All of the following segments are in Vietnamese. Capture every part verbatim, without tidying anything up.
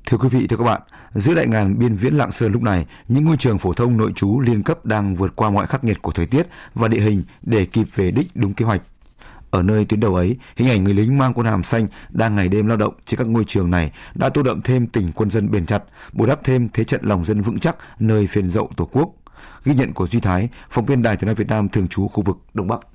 Thưa quý vị, thưa các bạn, giữa đại ngàn biên viễn Lạng Sơn lúc này, những ngôi trường phổ thông nội trú liên cấp đang vượt qua mọi khắc nghiệt của thời tiết và địa hình để kịp về đích đúng kế hoạch. Ở nơi tuyến đầu ấy, hình ảnh người lính mang quân hàm xanh đang ngày đêm lao động trên các ngôi trường này đã tô đậm thêm tình quân dân bền chặt, bồi đắp thêm thế trận lòng dân vững chắc nơi phên dậu Tổ quốc. Ghi nhận của Duy Thái, phóng viên Đài Tiếng nói Việt Nam thường trú khu vực Đông Bắc.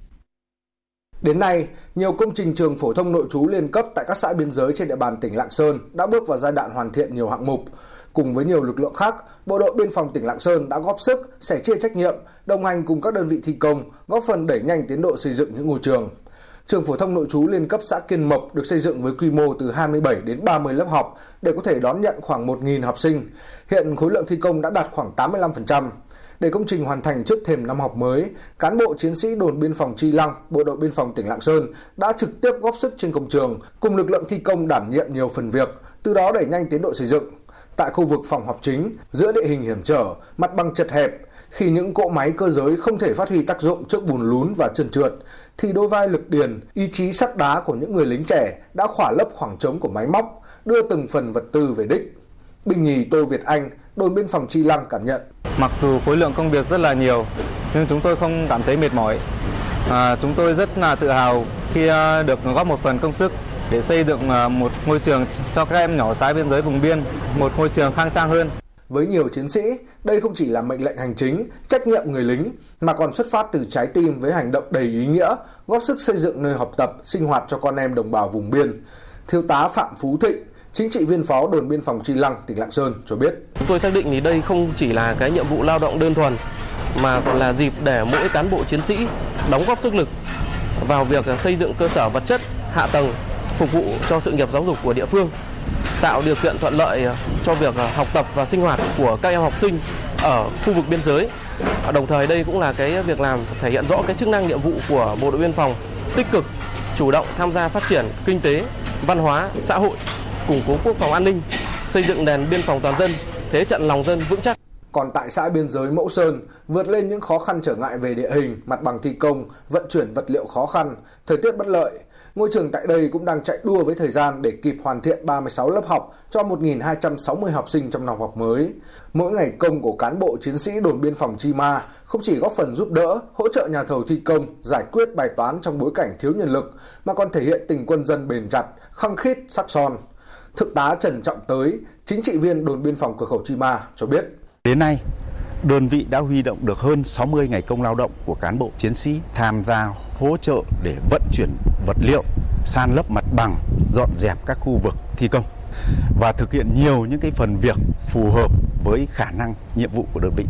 Đến nay, nhiều công trình trường phổ thông nội trú liên cấp tại các xã biên giới trên địa bàn tỉnh Lạng Sơn đã bước vào giai đoạn hoàn thiện nhiều hạng mục. Cùng với nhiều lực lượng khác, Bộ đội Biên phòng tỉnh Lạng Sơn đã góp sức, sẻ chia trách nhiệm, đồng hành cùng các đơn vị thi công, góp phần đẩy nhanh tiến độ xây dựng những ngôi trường. Trường phổ thông nội trú liên cấp xã Kiên Mộc được xây dựng với quy mô từ hai mươi bảy đến ba mươi lớp học để có thể đón nhận khoảng một nghìn học sinh. Hiện khối lượng thi công đã đạt khoảng tám mươi lăm phần trăm. Để công trình hoàn thành trước thềm năm học mới, cán bộ chiến sĩ đồn biên phòng Chi Lăng, Bộ đội Biên phòng tỉnh Lạng Sơn đã trực tiếp góp sức trên công trường, cùng lực lượng thi công đảm nhiệm nhiều phần việc, từ đó đẩy nhanh tiến độ xây dựng. Tại khu vực phòng học chính, giữa địa hình hiểm trở, mặt bằng chật hẹp, khi những cỗ máy cơ giới không thể phát huy tác dụng trước bùn lún và trơn trượt, thì đôi vai lực điền, ý chí sắt đá của những người lính trẻ đã khỏa lấp khoảng trống của máy móc, đưa từng phần vật tư về đích. Binh nhì Tô Việt Anh, đồn biên phòng Chi Lăng cảm nhận. Mặc dù khối lượng công việc rất là nhiều, nhưng chúng tôi không cảm thấy mệt mỏi. À, chúng tôi rất là tự hào khi được góp một phần công sức để xây dựng một ngôi trường cho các em nhỏ xã biên giới vùng biên, một ngôi trường khang trang hơn. Với nhiều chiến sĩ, đây không chỉ là mệnh lệnh hành chính, trách nhiệm người lính, mà còn xuất phát từ trái tim với hành động đầy ý nghĩa, góp sức xây dựng nơi học tập, sinh hoạt cho con em đồng bào vùng biên. Thiếu tá Phạm Phú Thịnh, chính trị viên phó đồn biên phòng Chi Lăng, tỉnh Lạng Sơn cho biết. Chúng tôi xác định thì đây không chỉ là cái nhiệm vụ lao động đơn thuần, mà còn là dịp để mỗi cán bộ chiến sĩ đóng góp sức lực vào việc xây dựng cơ sở vật chất, hạ tầng, phục vụ cho sự nghiệp giáo dục của địa phương, tạo điều kiện thuận lợi cho việc học tập và sinh hoạt của các em học sinh ở khu vực biên giới. Đồng thời đây cũng là cái việc làm thể hiện rõ cái chức năng nhiệm vụ của Bộ đội Biên phòng, tích cực, chủ động tham gia phát triển kinh tế, văn hóa, xã hội, củng cố quốc phòng an ninh, xây dựng nền biên phòng toàn dân, thế trận lòng dân vững chắc. Còn tại xã biên giới Mẫu Sơn, vượt lên những khó khăn trở ngại về địa hình, mặt bằng thi công, vận chuyển vật liệu khó khăn, thời tiết bất lợi, ngôi trường tại đây cũng đang chạy đua với thời gian để kịp hoàn thiện ba mươi sáu lớp học cho một nghìn hai trăm sáu mươi học sinh trong năm học mới. Mỗi ngày công của cán bộ chiến sĩ đồn biên phòng Chi Ma không chỉ góp phần giúp đỡ, hỗ trợ nhà thầu thi công, giải quyết bài toán trong bối cảnh thiếu nhân lực, mà còn thể hiện tình quân dân bền chặt, khăng khít, sắc son. Thượng tá Trần Trọng Tới, chính trị viên đồn biên phòng cửa khẩu Chi Ma cho biết. Đến nay, đơn vị đã huy động được hơn sáu mươi ngày công lao động của cán bộ chiến sĩ tham gia hỗ trợ để vận chuyển vật liệu, san lấp mặt bằng, dọn dẹp các khu vực thi công và thực hiện nhiều những cái phần việc phù hợp với khả năng nhiệm vụ của đơn vị.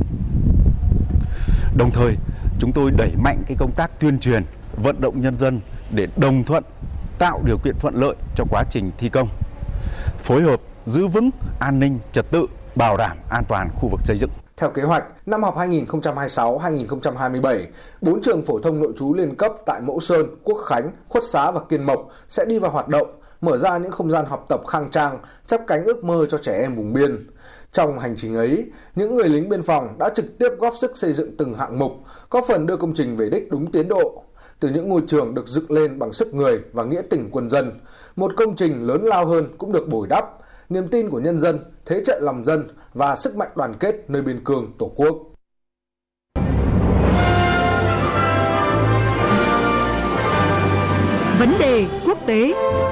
Đồng thời, chúng tôi đẩy mạnh cái công tác tuyên truyền, vận động nhân dân để đồng thuận, tạo điều kiện thuận lợi cho quá trình thi công, phối hợp giữ vững an ninh trật tự, bảo đảm an toàn khu vực xây dựng. Theo kế hoạch, năm học hai nghìn không trăm hai mươi sáu hai nghìn không trăm hai mươi bảy, bốn trường phổ thông nội trú liên cấp tại Mẫu Sơn, Quốc Khánh, Khuất Xá và Kiên Mộc sẽ đi vào hoạt động, mở ra những không gian học tập khang trang, chắp cánh ước mơ cho trẻ em vùng biên. Trong hành trình ấy, những người lính biên phòng đã trực tiếp góp sức xây dựng từng hạng mục, có phần đưa công trình về đích đúng tiến độ. Từ những ngôi trường được dựng lên bằng sức người và nghĩa tình quân dân, một công trình lớn lao hơn cũng được bồi đắp, niềm tin của nhân dân, thế trận lòng dân và sức mạnh đoàn kết nơi biên cương Tổ quốc. Vấn đề quốc tế.